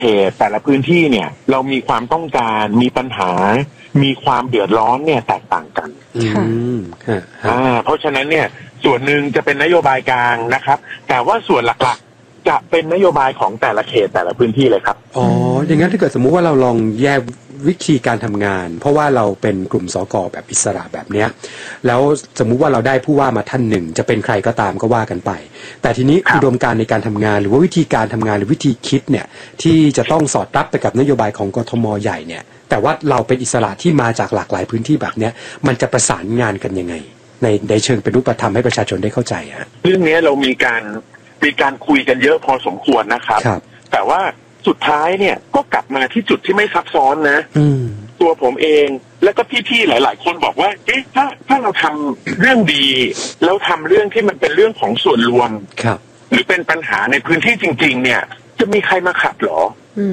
เขตแต่ละพื้นที่เนี่ยเรามีความต้องการมีปัญหามีความเดือดร้อนเนี่ยแตกต่างกันเพราะฉะนั้นเนี่ยส่วนหนึ่งจะเป็นนโยบายกลางนะครับแต่ว่าส่วนหลักๆจะเป็นนโยบายของแต่ละเขตแต่ละพื้นที่เลยครับอ๋ออย่างนั้นถ้าเกิดสมมุติว่าเราลองแยกวิธีการทำงานเพราะว่าเราเป็นกลุ่มสก.แบบอิสระแบบเนี้ยแล้วสมมุติว่าเราได้ผู้ว่ามาท่านหนึ่งจะเป็นใครก็ตามก็ว่ากันไปแต่ทีนี้อุดมการณ์ในการทำงานหรือว่าวิธีการทำงานหรือวิธีคิดเนี่ยที่จะต้องสอดรับไปกับนโยบายของกทม.ใหญ่เนี่ยแต่ว่าเราเป็นอิสระที่มาจากหลากหลายพื้นที่แบบเนี้ยมันจะประสานงานกันยังไงในเชิงเป็นรูปธรรมให้ประชาชนได้เข้าใจฮะเรื่องนี้เรามีการคุยกันเยอะพอสมควรนะครับแต่ว่าสุดท้ายเนี่ยก็กลับมาที่จุดที่ไม่ซับซ้อนนะตัวผมเองแล้วก็พี่ๆหลายๆคนบอกว่าเอ๊ะถ้าเราทำเรื่องดีแล้วทำเรื่องที่มันเป็นเรื่องของส่วนรวมหรือเป็นปัญหาในพื้นที่จริงๆเนี่ยจะมีใครมาขัดหรอ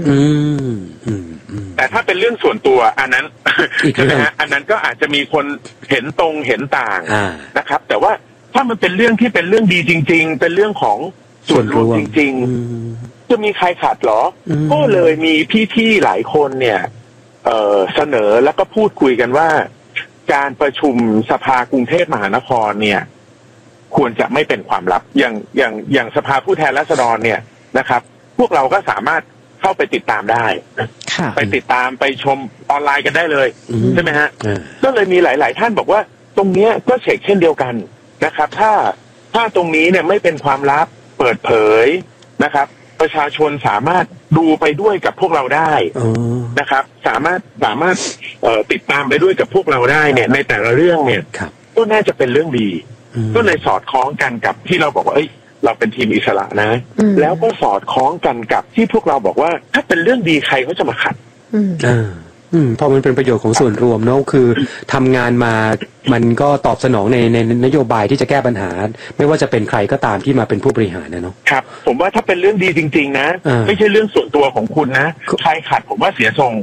แต่ถ้าเป็นเรื่องส่วนตัวอันนั้นใช่ไหมฮะอันนั้นก็อาจจะมีคนเห็นตรงเห็นต่างนะครับแต่ว่าถ้ามันเป็นเรื่องที่เป็นเรื่องดีจริงๆเป็นเรื่องของส่วนรวมจริงๆจะมีใครขัดหรอก็เลยมีพี่ๆหลายคนเนี่ยเสนอแล้วก็พูดคุยกันว่าการประชุมสภากรุงเทพมหานครเนี่ยควรจะไม่เป็นความลับอย่างสภาผู้แทนราษฎรเนี่ยนะครับพวกเราก็สามารถเข้าไปติดตามได้ไปติดตามไปชมออนไลน์กันได้เลยใช่ไหมฮะก็เลยมีหลายๆท่านบอกว่าตรงเนี้ยก็เช่นเดียวกันนะครับถ้าตรงนี้เนี่ยไม่เป็นความลับเปิดเผยนะครับประชาชนสามารถดูไปด้วยกับพวกเราได้นะครับสามารถติดตามไปด้วยกับพวกเราได้เนี่ยในแต่ละเรื่องเนี่ยก็น่าจะเป็นเรื่องดีก็เลยสอดคล้องกันกับที่เราบอกว่าเราเป็นทีมอิสระนะแล้วก็สอดคล้องกันกับที่พวกเราบอกว่าถ้าเป็นเรื่องดีใครเขาจะมาขัดพอมันเป็นประโยชน์ของส่วนรวมเนาะคือทำงานมามันก็ตอบสนองในนโยบายที่จะแก้ปัญหาไม่ว่าจะเป็นใครก็ตามที่มาเป็นผู้บริหารนะเนาะครับผมว่าถ้าเป็นเรื่องดีจริงๆนะไม่ใช่เรื่องส่วนตัวของคุณนะใครขัดผมว่าเสียทรง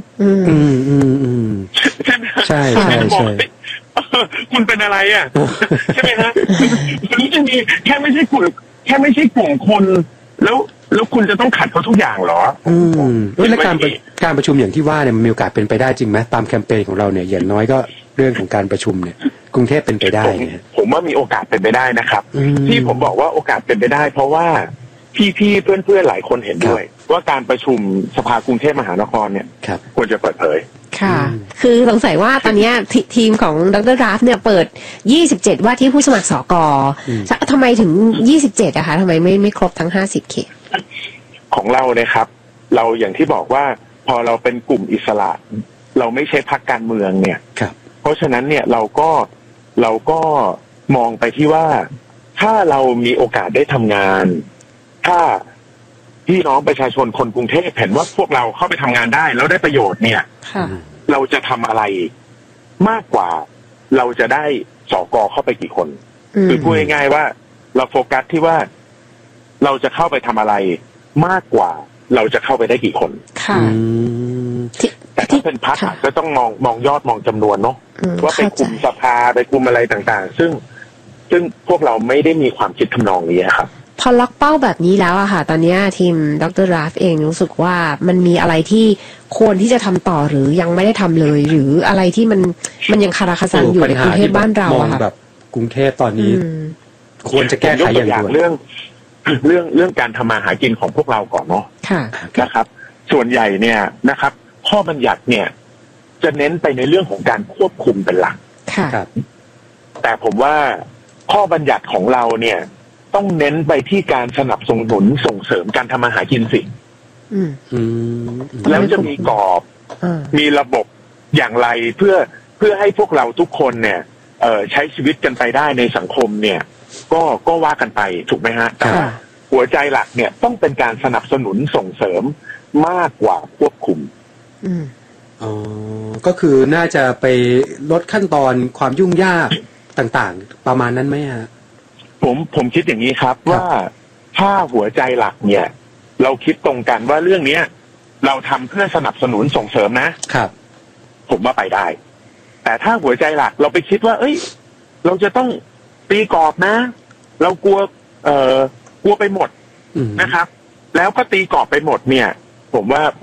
ใช่ไหมใช่คุณเป็นอะไรอ่ะใช่ไหมฮะนี่จะมีแค่ไม่ใช่กลุ่มคนแล้วคุณจะต้องขัดเขาทุกอย่างเหรอแล้วการประชุมอย่างที่ว่าเนี่ยมันมีโอกาสเป็นไปได้จริงไหมตามแคมเปญของเราเนี่ยอย่างน้อยก็เรื่องของการประชุมเนี่ยกรุงเทพเป็นไปได้ผมว่ามีโอกาสเป็นไปได้นะครับที่ผมบอกว่าโอกาสเป็นไปได้เพราะว่าพี่เพื่อนหลายคนเห็นด้วยว่าการประชุมสภากรุงเทพมหานครเนี่ยควรจะเปิดเผยค่ะคือสงสัยว่าตอนนี้ทีมของดร.ราฟเนี่ยเปิด27ว่าที่ผู้สมัครสก.ทำไมถึง27อะคะทำไมไม่ครบทั้ง50เขตของเราเนี่ยครับเราอย่างที่บอกว่าพอเราเป็นกลุ่มอิสระเราไม่ใช่พรรคการเมืองเนี่ยเพราะฉะนั้นเนี่ยเราก็มองไปที่ว่าถ้าเรามีโอกาสได้ทำงานถ้าพี่น้องประชาชนคนกรุงเทพเห็นว่าพวกเราเข้าไปทำงานได้แล้วได้ประโยชน์เนี่ยเราจะทำอะไรมากกว่าเราจะได้สก.เข้าไปกี่คนคือพูดง่ายๆว่าเราโฟกัสที่ว่าเราจะเข้าไปทำอะไรมากกว่าเราจะเข้าไปได้กี่คนแต่ถ้าเป็นพรรคก็ต้องมองยอดมองจำนวนเนาะว่าไปคุมสภาไปคุมอะไรต่างๆซึ่งพวกเราไม่ได้มีความคิดทำนองนี้ครับพอล็อกเป้าแบบนี้แล้วอะค่ะตอนนี้ทีมดร.ราฟเองรู้สึกว่ามันมีอะไรที่ควรที่จะทำต่อหรือยังไม่ได้ทำเลยหรืออะไรที่มันยังคาราคาซังอยู่ในกรุงเทพบ้านเราอะค่ะแบบกรุงเทพตอนนี้ควรจะแก้ไขอย่างด่วนเรื่องการทำมาหากินของพวกเราก่อนเนาะนะครับส่วนใหญ่เนี่ยนะครับข้อบัญญัติเนี่ยจะเน้นไปในเรื่องของการควบคุมเป็นหลักแต่ผมว่าข้อบัญญัติของเราเนี่ยต้องเน้นไปที่การสนับสนุนส่งเสริมการทำมาหากินสิแล้วจะมีกรอบมีระบบอย่างไรเพื่อให้พวกเราทุกคนเนี่ยใช้ชีวิตกันไปได้ในสังคมเนี่ยก็ว่ากันไปถูกไหมฮะแต่หัวใจหลักเนี่ยต้องเป็นการสนับสนุนส่งเสริมมากกว่าควบคุมก็คือน่าจะไปลดขั้นตอนความยุ่งยากต่างๆประมาณนั้นไหมฮะผมคิดอย่างนี้ครับว่าถ้าหัวใจหลักเนี่ยเราคิดตรงกันว่าเรื่องนี้เราทำเพื่อสนับสนุนส่งเสริมนะครับผมว่าไปได้แต่ถ้าหัวใจหลักเราไปคิดว่าเราจะต้องตีกรอบนะเรากลัวไปหมดนะครับแล้วก็ตีกรอบไปหมดเนี่ยผมว่า